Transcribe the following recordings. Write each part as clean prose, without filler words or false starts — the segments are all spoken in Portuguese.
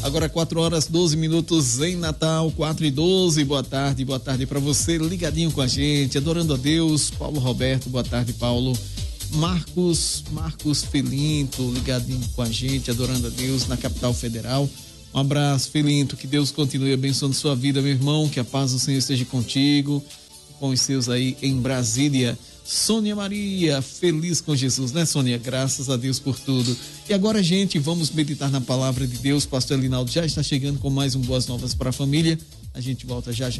Agora 4h12 em Natal, 4h12. Boa tarde para você, ligadinho com a gente, adorando a Deus. Paulo Roberto, boa tarde, Paulo. Marcos Felinto, ligadinho com a gente, adorando a Deus na capital federal. Um abraço, Felinto, que Deus continue abençoando sua vida, meu irmão, que a paz do Senhor esteja contigo, com os seus aí em Brasília. Sônia Maria, feliz com Jesus, né, Sônia? Graças a Deus por tudo. E agora, gente, vamos meditar na palavra de Deus. Pastor Elinaldo já está chegando com mais um Boas Novas para a Família. A gente volta já.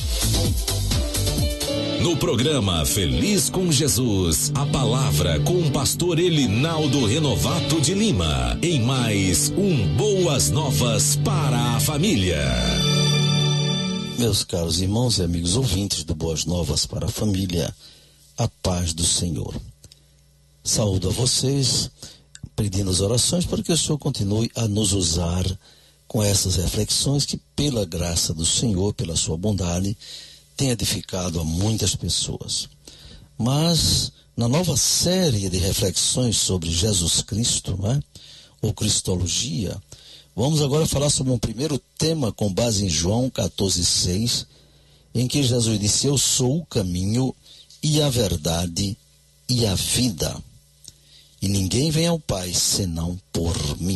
No programa Feliz com Jesus, a palavra com o pastor Elinaldo Renovato de Lima, em mais um Boas Novas para a Família. Meus caros irmãos e amigos ouvintes do Boas Novas para a Família, a paz do Senhor. Saúdo a vocês, pedindo as orações para que o Senhor continue a nos usar com essas reflexões que, pela graça do Senhor, pela sua bondade, tem edificado a muitas pessoas. Mas, na nova série de reflexões sobre Jesus Cristo, ou Cristologia, vamos agora falar sobre um primeiro tema com base em João 14,6, em que Jesus disse: eu sou o caminho e a verdade e a vida, e ninguém vem ao Pai senão por mim.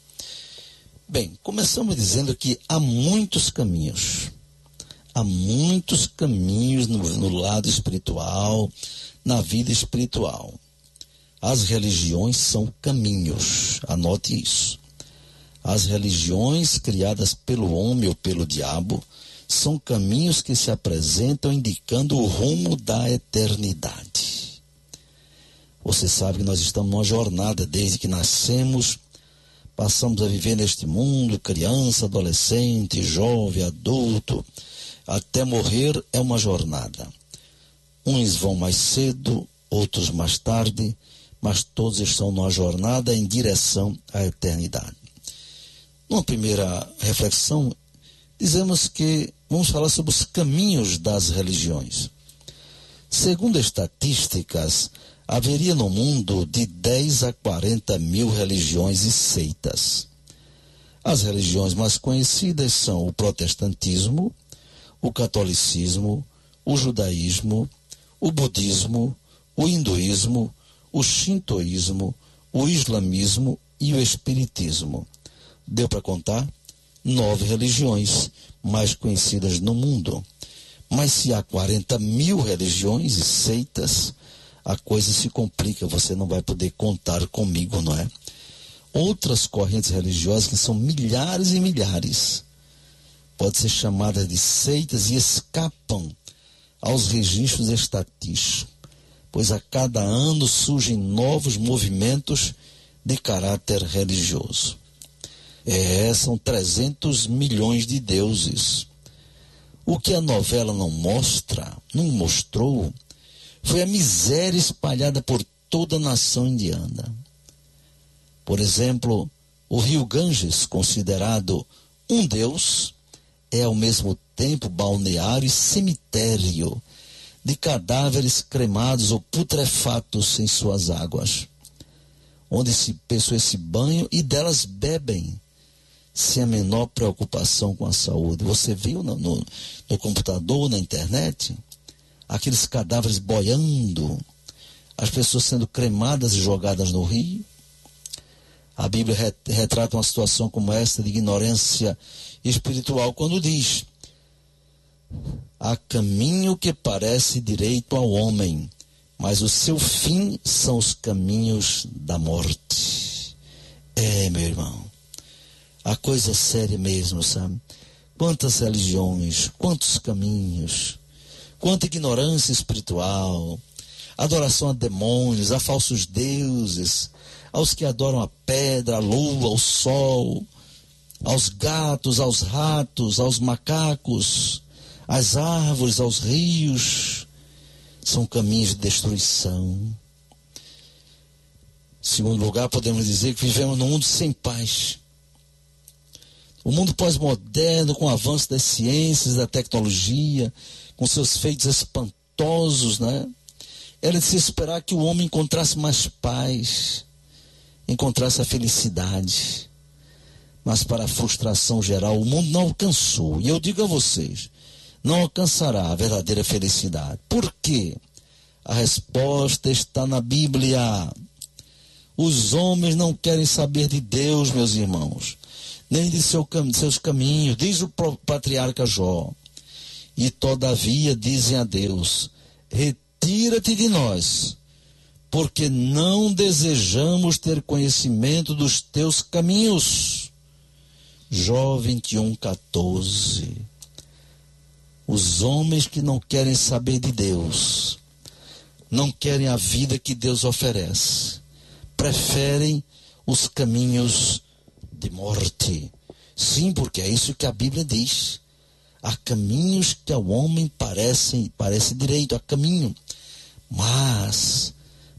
Bem, começamos dizendo que há muitos caminhos. Há muitos caminhos no lado espiritual, na vida espiritual. As religiões são caminhos, anote isso. As religiões criadas pelo homem ou pelo diabo são caminhos que se apresentam indicando o rumo da eternidade. Você sabe que nós estamos numa jornada desde que nascemos, passamos a viver neste mundo, criança, adolescente, jovem, adulto, até morrer é uma jornada. Uns vão mais cedo, outros mais tarde, mas todos estão numa jornada em direção à eternidade. Numa primeira reflexão, dizemos que vamos falar sobre os caminhos das religiões. Segundo estatísticas, haveria no mundo de 10 a 40 mil religiões e seitas. As religiões mais conhecidas são o protestantismo, o catolicismo, o judaísmo, o budismo, o hinduísmo, o shintoísmo, o islamismo e o espiritismo. Deu para contar? 9 religiões mais conhecidas no mundo. Mas se há 40 mil religiões e seitas, a coisa se complica, você não vai poder contar comigo, não é? Outras correntes religiosas, que são milhares e milhares, podem ser chamadas de seitas e escapam aos registros estatísticos, pois a cada ano surgem novos movimentos de caráter religioso. São 300 milhões de deuses. O que a novela não mostrou, foi a miséria espalhada por toda a nação indiana. Por exemplo, o rio Ganges, considerado um deus, é ao mesmo tempo balneário e cemitério de cadáveres cremados ou putrefatos em suas águas, onde pessoas se banham e delas bebem, sem a menor preocupação com a saúde. Você viu no computador, na internet, aqueles cadáveres boiando, as pessoas sendo cremadas e jogadas no rio? A Bíblia retrata uma situação como esta de ignorância espiritual quando diz: há caminho que parece direito ao homem, mas o seu fim são os caminhos da morte. Meu irmão, a coisa séria mesmo, sabe? Quantas religiões, quantos caminhos, quanta ignorância espiritual, adoração a demônios, a falsos deuses, aos que adoram a pedra, a lua, o sol, aos gatos, aos ratos, aos macacos, às árvores, aos rios. São caminhos de destruição. Em segundo lugar, podemos dizer que vivemos num mundo sem paz. O mundo pós-moderno, com o avanço das ciências, da tecnologia, com seus feitos espantosos, né? Era de se esperar que o homem encontrasse mais paz, encontrasse a felicidade. mas para a frustração geral o mundo não alcançou. E eu digo a vocês, não alcançará a verdadeira felicidade. Por quê? A resposta está na Bíblia. Os homens não querem saber de Deus, meus irmãos, nem de seus caminhos, diz o patriarca Jó. E todavia dizem a Deus: retira-te de nós, porque não desejamos ter conhecimento dos teus caminhos. Jó 21:14. Os homens que não querem saber de Deus, não querem a vida que Deus oferece, preferem os caminhos de morte. Sim, porque é isso que a Bíblia diz. Há caminhos que ao homem parece direito, há caminho, mas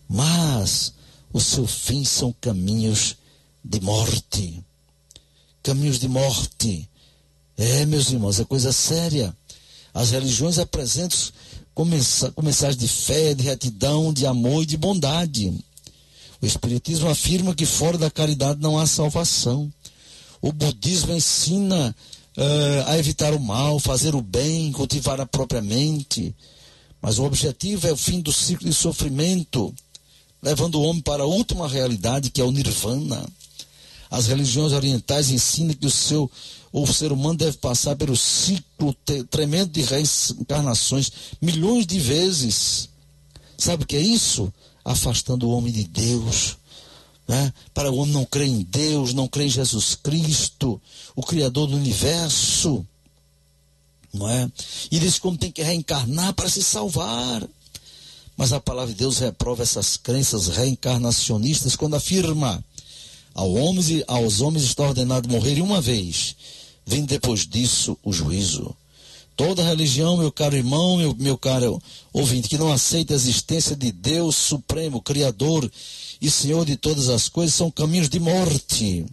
o seu fim são caminhos de morte. Caminhos de morte. Meus irmãos, é coisa séria. As religiões apresentam com mensagens de fé, de retidão, de amor e de bondade. O Espiritismo afirma que fora da caridade não há salvação. O budismo ensina a evitar o mal, fazer o bem, cultivar a própria mente. Mas o objetivo é o fim do ciclo de sofrimento, levando o homem para a última realidade, que é o nirvana. As religiões orientais ensinam que o ser humano deve passar pelo ciclo tremendo de reencarnações, milhões de vezes. Sabe o que é isso? Afastando o homem de Deus. Para o homem não crer em Deus, não crer em Jesus Cristo, o Criador do universo, não é? E diz como tem que reencarnar para se salvar. Mas a palavra de Deus reprova essas crenças reencarnacionistas quando afirma: aos homens está ordenado morrerem uma vez, vem depois disso o juízo. Toda religião, meu caro irmão, meu caro ouvinte, que não aceita a existência de Deus Supremo, Criador e Senhor de todas as coisas, são caminhos de morte.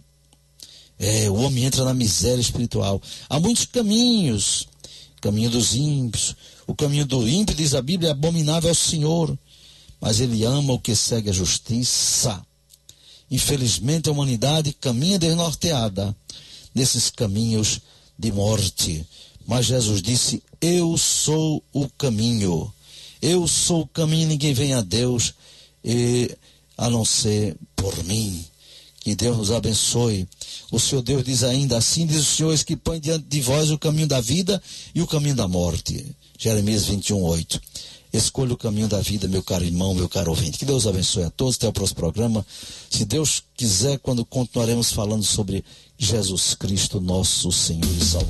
O homem entra na miséria espiritual. Há muitos caminhos. Caminho dos ímpios. O caminho do ímpio, diz a Bíblia, é abominável ao Senhor, mas ele ama o que segue a justiça. Infelizmente, a humanidade caminha desnorteada nesses caminhos de morte. Mas Jesus disse: eu sou o caminho. Eu sou o caminho, ninguém vem a Deus a não ser por mim. Que Deus nos abençoe. O Senhor Deus diz ainda: assim diz o Senhor, que põe diante de vós o caminho da vida e o caminho da morte. Jeremias 21:8. Escolha o caminho da vida, meu caro irmão, meu caro ouvinte. Que Deus abençoe a todos. Até o próximo programa. Se Deus quiser, quando continuaremos falando sobre Jesus Cristo, nosso Senhor e Salvador.